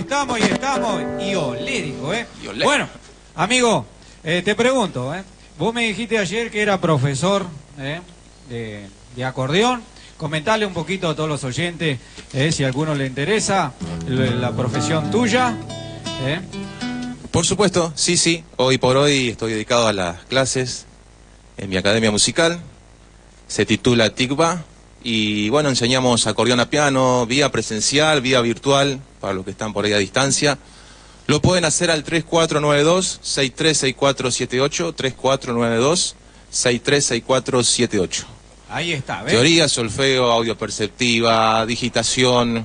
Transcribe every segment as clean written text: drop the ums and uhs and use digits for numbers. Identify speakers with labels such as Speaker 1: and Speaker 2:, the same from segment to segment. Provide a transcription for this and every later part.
Speaker 1: estamos, y olérico,
Speaker 2: Y olérico.
Speaker 1: Bueno, amigo, te pregunto, vos me dijiste ayer que era profesor de acordeón. Comentarle un poquito a todos los oyentes, si a alguno le interesa, la profesión tuya.
Speaker 2: Por supuesto, sí. Hoy por hoy estoy dedicado a las clases en mi academia musical. Se titula Tikva. Y bueno, enseñamos acordeón a piano, vía presencial, vía virtual, para los que están por ahí a distancia. Lo pueden hacer al 3492-636478, 3492-636478.
Speaker 1: Ahí está, ¿ves?
Speaker 2: Teoría, solfeo, audio perceptiva, digitación,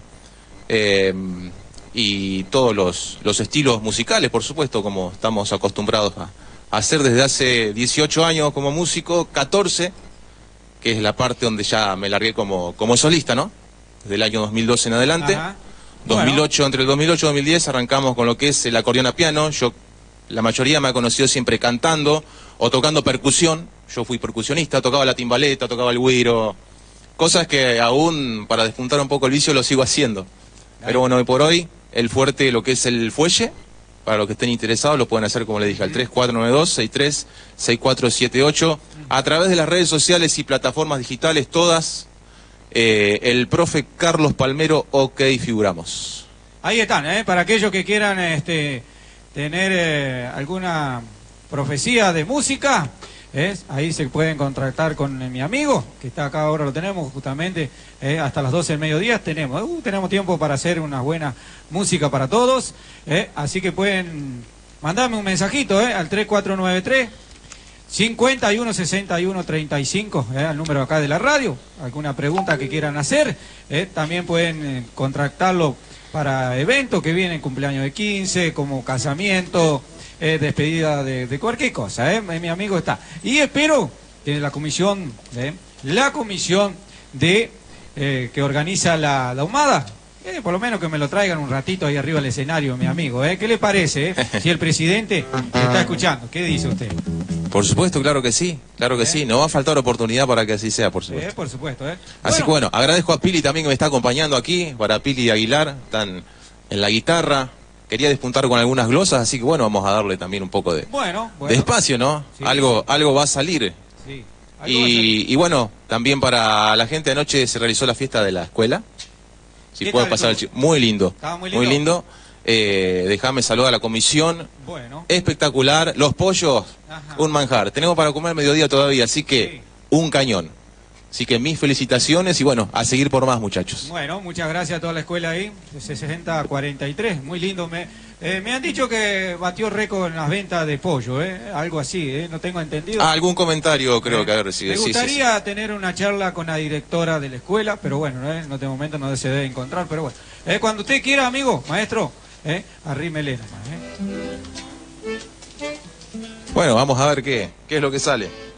Speaker 2: y todos los estilos musicales, por supuesto, como estamos acostumbrados a hacer desde hace 18 años como músico, 14, que es la parte donde ya me largué como solista, ¿no? Desde el año 2012 en adelante.
Speaker 1: Ajá.
Speaker 2: 2008,
Speaker 1: Bueno.
Speaker 2: entre el 2008 y 2010 arrancamos con lo que es el acordeón a piano. La mayoría me ha conocido siempre cantando o tocando percusión. Yo fui percusionista, tocaba la timbaleta, tocaba el güiro, cosas que aún para despuntar un poco el vicio lo sigo haciendo. Pero bueno, hoy por hoy, el fuerte, lo que es el fuelle, para los que estén interesados, lo pueden hacer, como le dije, al 3492-636478, a través de las redes sociales y plataformas digitales, todas, el profe Carlos Palmero, OK, figuramos.
Speaker 1: Ahí están, para aquellos que quieran tener alguna profecía de música, ahí se pueden contactar con mi amigo, que está acá, ahora lo tenemos justamente, hasta las 12 del mediodía tenemos tiempo para hacer una buena música para todos, así que pueden mandarme un mensajito al 3493 516135, al número acá de la radio, alguna pregunta que quieran hacer, también pueden contactarlo para eventos que vienen, cumpleaños de 15, como casamiento, despedida de cualquier cosa, mi amigo está. Y espero que la comisión de que organiza la Humada, por lo menos que me lo traigan un ratito ahí arriba del escenario, mi amigo, ¿qué le parece? Si el presidente está escuchando, ¿qué dice usted?
Speaker 2: Por supuesto, claro que sí, sí. No va a faltar oportunidad para que así sea, por supuesto.
Speaker 1: Por supuesto,
Speaker 2: Así que bueno, agradezco a Pili también que me está acompañando aquí, para Pili y Aguilar, están en la guitarra. Quería despuntar con algunas glosas, así que bueno, vamos a darle también un poco de espacio, ¿no?
Speaker 1: Sí.
Speaker 2: Algo va a salir.
Speaker 1: Sí.
Speaker 2: Y bueno, también para la gente, anoche se realizó la fiesta de la escuela. Si puede pasar el chico. Muy lindo.
Speaker 1: Estaba muy lindo.
Speaker 2: Muy lindo. Déjame saludar a la comisión.
Speaker 1: Bueno.
Speaker 2: Espectacular. Los pollos,
Speaker 1: Ajá.
Speaker 2: un manjar. Tenemos para comer mediodía todavía, así que
Speaker 1: Sí.
Speaker 2: un cañón. Así que mis felicitaciones y bueno, a seguir por más, muchachos.
Speaker 1: Bueno, muchas gracias a toda la escuela ahí, 60-43, muy lindo. Me han dicho que batió récord en las ventas de pollo, algo así, no tengo entendido.
Speaker 2: Algún comentario creo que haber recibido.
Speaker 1: Me gustaría tener una charla con la directora de la escuela, pero bueno, en este momento no se debe encontrar, pero bueno. Cuando usted quiera, amigo, maestro, arrímele nomás.
Speaker 2: Bueno, vamos a ver qué es lo que sale.